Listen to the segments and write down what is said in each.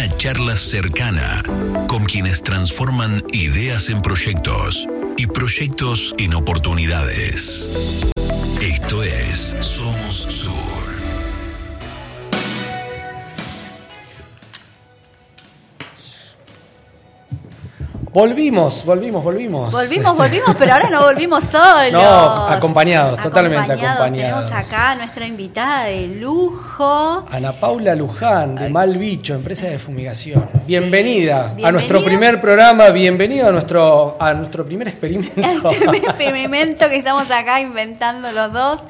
Una charla cercana con quienes transforman ideas en proyectos y proyectos en oportunidades. Esto es Somos Sur. Volvimos, pero ahora no volvimos solos. No, acompañados, totalmente acompañados. Tenemos acá a nuestra invitada de lujo, Ana Paula Luján, de Malbicho, empresa de fumigación. Bienvenida a nuestro primer programa, bienvenido a nuestro primer experimento. El primer experimento que estamos acá inventando los dos.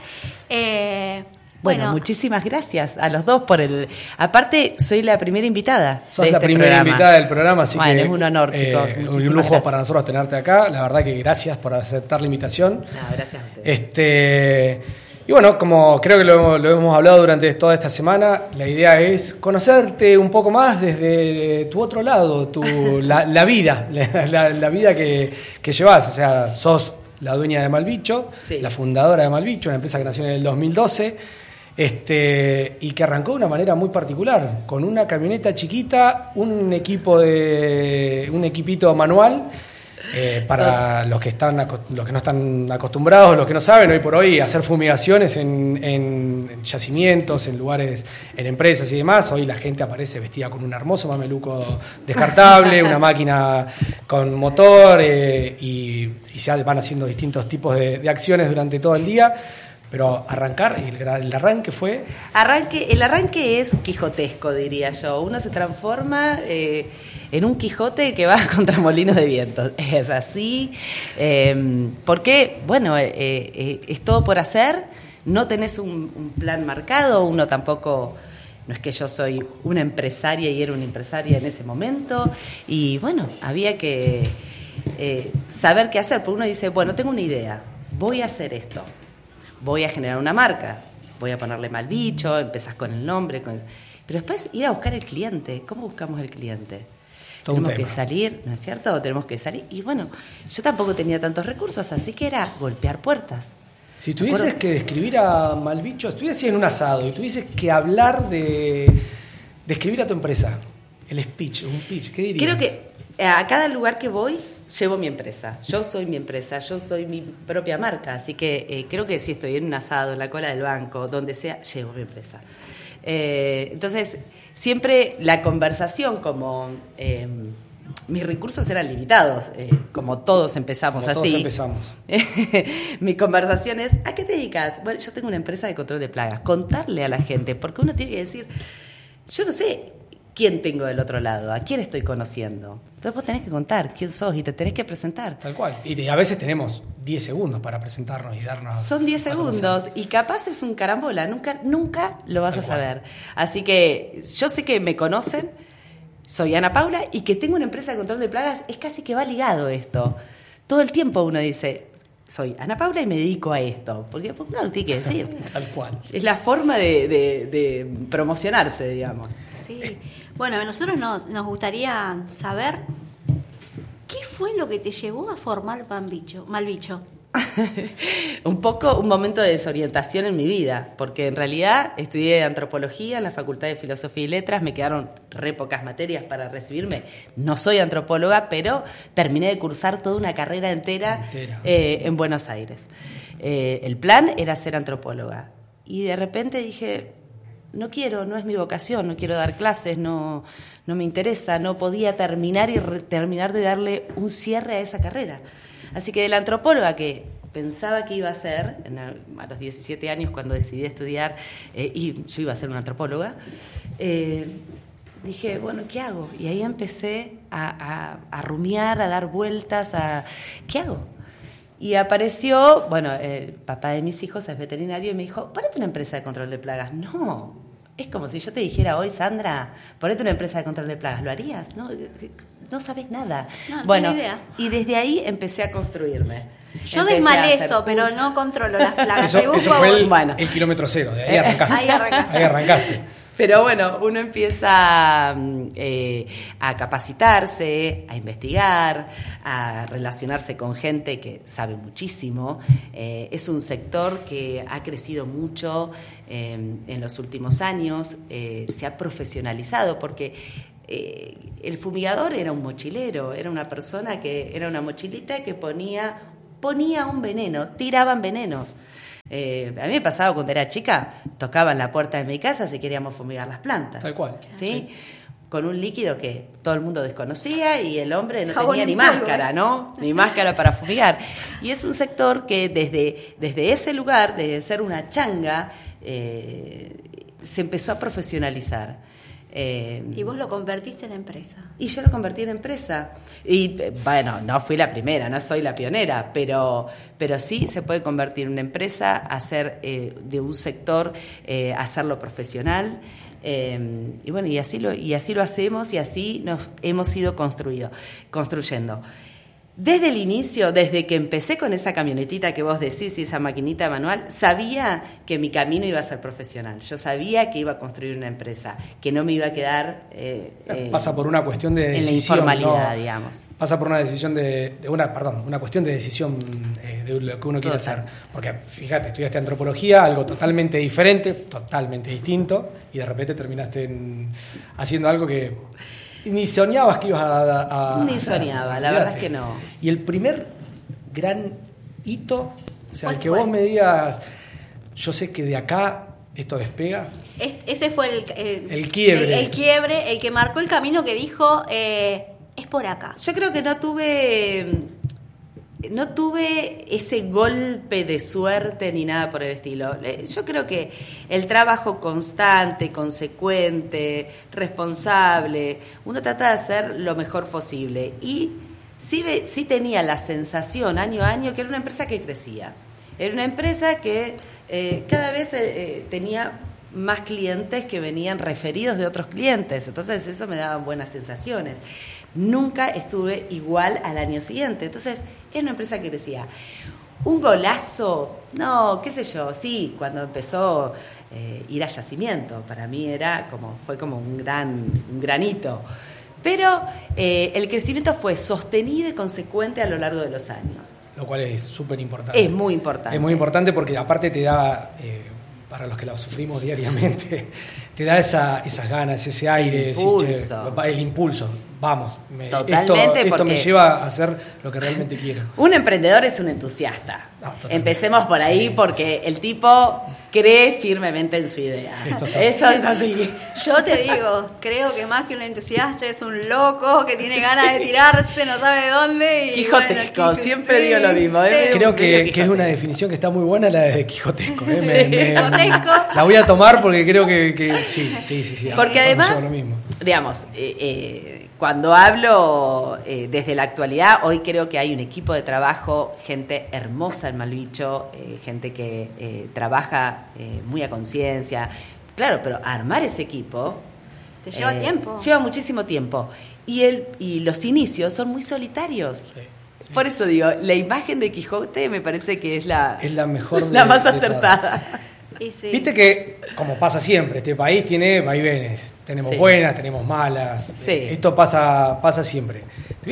Bueno, muchísimas gracias a los dos por el... Aparte, soy la primera invitada. Sos la primera invitada del programa, así que... es un honor, chicos. Un lujo gracias para nosotros tenerte acá. La verdad que gracias por aceptar la invitación. No, gracias a ustedes. Y bueno, como creo que lo hemos hablado durante toda esta semana, la idea es conocerte un poco más desde tu otro lado, la vida, la vida que llevas. O sea, sos la dueña de Malbicho, sí, la fundadora de Malbicho, una empresa que nació en el 2012. Y que arrancó de una manera muy particular, con una camioneta chiquita, un equipito manual, para los que no están acostumbrados, los que no saben, hoy por hoy hacer fumigaciones en yacimientos, en lugares, en empresas y demás. Hoy la gente aparece vestida con un hermoso mameluco descartable, una máquina con motor, y se van haciendo distintos tipos de acciones durante todo el día. Pero el arranque fue... El arranque es quijotesco, diría yo. Uno se transforma en un Quijote que va contra molinos de viento. Es así. Porque, bueno, es todo por hacer. No tenés un plan marcado. Uno tampoco... No es que yo soy una empresaria y era una empresaria en ese momento. Y, bueno, había que saber qué hacer. Porque uno dice, bueno, tengo una idea. Voy a hacer esto. Voy a generar una marca, voy a ponerle Malbicho, empezás con el nombre, pero después ir a buscar el cliente. ¿Cómo buscamos el cliente? Tenemos que salir, ¿no es cierto? Tenemos que salir. Y bueno, yo tampoco tenía tantos recursos, así que era golpear puertas. Si tuvieses que describir a Malbicho, estuvieses en un asado y tuvieses que hablar de describir a tu empresa, el speech, un pitch, ¿qué dirías? Creo que a cada lugar que voy llevo mi empresa, yo soy mi empresa, yo soy mi propia marca, así que creo que si estoy en un asado, en la cola del banco, donde sea, llevo mi empresa. Entonces, siempre la conversación, como mis recursos eran limitados, como todos empezamos como así. Todos empezamos. Mi conversación es, ¿a qué te dedicas? Bueno, yo tengo una empresa de control de plagas. Contarle a la gente, porque uno tiene que decir, yo no sé quién tengo del otro lado, a quién estoy conociendo. Entonces vos tenés que contar quién sos y te tenés que presentar. Tal cual. Y a veces tenemos 10 segundos para presentarnos y darnos... Son 10 segundos y capaz es un carambola, nunca lo vas a saber. Así que yo sé que me conocen, soy Ana Paula, y que tengo una empresa de control de plagas, es casi que va ligado esto. Todo el tiempo uno dice, soy Ana Paula y me dedico a esto, porque uno lo tiene que decir. Tal cual. Es la forma de promocionarse, digamos. Sí. Bueno, a nosotros nos gustaría saber qué fue lo que te llevó a formar Malbicho. Un momento de desorientación en mi vida, porque en realidad estudié antropología en la Facultad de Filosofía y Letras, me quedaron re pocas materias para recibirme, no soy antropóloga, pero terminé de cursar toda una carrera entera. En Buenos Aires. El plan era ser antropóloga, y de repente dije, no es mi vocación, no quiero dar clases, no me interesa, no podía terminar de darle un cierre a esa carrera. Así que de la antropóloga que pensaba que iba a ser, a los 17 años cuando decidí estudiar, y yo iba a ser una antropóloga, dije, bueno, ¿qué hago? Y ahí empecé a rumiar, a dar vueltas, ¿qué hago? Y apareció, el papá de mis hijos es veterinario y me dijo, ponete una empresa de control de plagas. No, es como si yo te dijera hoy, Sandra, ponete una empresa de control de plagas. ¿Lo harías? No sabes nada. No idea. Y desde ahí empecé a construirme. Yo doy mal eso, pero no controlo las plagas. Eso fue el kilómetro cero, de ahí arrancaste. Ahí arrancaste. Pero bueno, uno empieza a capacitarse, a investigar, a relacionarse con gente que sabe muchísimo. Es un sector que ha crecido mucho en los últimos años, se ha profesionalizado porque el fumigador era un mochilero, era una persona que era una mochilita que ponía un veneno, tiraban venenos. A mí me pasaba cuando era chica, tocaban la puerta de mi casa si queríamos fumigar las plantas. Tal cual. ¿Sí? Con un líquido que todo el mundo desconocía y el hombre no Jabón tenía ni en polvo, máscara, ¿no? Ni máscara para fumigar. Y es un sector que desde ese lugar, desde ser una changa, se empezó a profesionalizar. Y vos lo convertiste en empresa. Y yo lo convertí en empresa. Y bueno, no fui la primera, no soy la pionera, pero sí se puede convertir en una empresa, hacer de un sector, hacerlo profesional. Y bueno, y así lo hacemos y así nos hemos ido construyendo. Desde el inicio, desde que empecé con esa camionetita que vos decís y esa maquinita manual, sabía que mi camino iba a ser profesional. Yo sabía que iba a construir una empresa, que no me iba a quedar pasa por una cuestión de decisión, en la informalidad, ¿no? digamos. Pasa por una decisión una cuestión de decisión de lo que uno quiere hacer. Porque fíjate, estudiaste antropología, algo totalmente diferente, totalmente distinto, y de repente terminaste haciendo algo que ni soñabas que ibas a Ni soñaba, la verdad es que no. Y el primer gran hito, o sea, el que fue? vos me digas, yo sé que de acá esto despega. Ese fue El quiebre. El quiebre, el que marcó el camino que dijo, es por acá. Yo creo que no tuve ese golpe de suerte ni nada por el estilo. Yo creo que el trabajo constante, consecuente, responsable, uno trata de hacer lo mejor posible. Y sí tenía la sensación año a año que era una empresa que crecía. Era una empresa que cada vez tenía más clientes que venían referidos de otros clientes. Entonces eso me daba buenas sensaciones. Nunca estuve igual al año siguiente. Entonces, era una empresa que crecía. Un golazo, no, qué sé yo, sí, cuando empezó ir a yacimiento, para mí fue como un granito. Pero el crecimiento fue sostenido y consecuente a lo largo de los años. Lo cual es súper importante. Es muy importante. Es muy importante porque aparte te da, para los que la sufrimos diariamente, te da esas ganas, ese aire, el impulso. Vamos, Totalmente, esto porque me lleva a hacer lo que realmente quiero. Un emprendedor es un entusiasta. Empecemos por ahí, Sí, porque el tipo cree firmemente en su idea. Eso es así. Yo te digo, creo que más que un entusiasta es un loco que tiene ganas de tirarse, no sabe dónde. Y Quijotesco, bueno, siempre digo lo mismo. Creo que es una definición que está muy buena, la de quijotesco. Quijotesco. La voy a tomar porque creo que sí. Porque además, lo mismo. digamos, cuando hablo desde la actualidad, hoy creo que hay un equipo de trabajo, gente hermosa en Malvicho, gente que trabaja muy a conciencia. Claro, pero armar ese equipo te lleva tiempo. Lleva muchísimo tiempo. Y los inicios son muy solitarios. Sí. Por eso digo, la imagen de Quijote me parece que es la mejor la más de acertada. Y sí. Viste que, como pasa siempre, este país tiene vaivenes. Tenemos Sí. buenas, tenemos malas. Sí. Esto pasa siempre. Te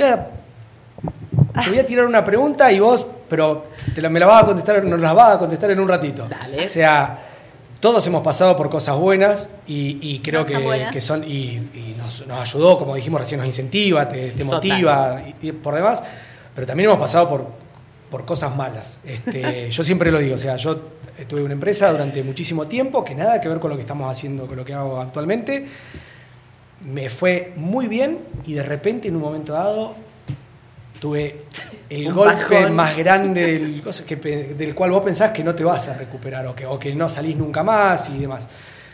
voy a tirar una pregunta y vos, pero nos la vas a contestar en un ratito. Dale. O sea, todos hemos pasado por cosas buenas y creo Buenas. que son y nos ayudó, como dijimos recién, nos incentiva, te motiva y por demás, pero también hemos pasado por cosas malas. Yo siempre lo digo, o sea, yo tuve una empresa durante muchísimo tiempo que nada que ver con lo que estamos haciendo, con lo que hago actualmente. Me fue muy bien y de repente en un momento dado tuve el Un golpe bajón. más grande del cual vos pensás que no te vas a recuperar o que no salís nunca más y demás.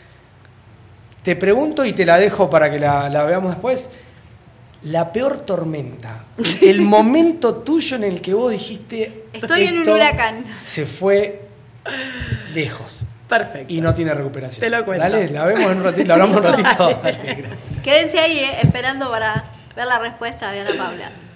Te pregunto y te la dejo para que la veamos después. La peor tormenta, el momento tuyo en el que vos dijiste Estoy en un "Esto huracán". se fue lejos Perfecto. y no tiene recuperación. Te lo cuento. Dale, la vemos en un ratito, la hablamos un ratito. Dale, gracias. Quédense ahí, esperando para ver la respuesta de Ana Paula.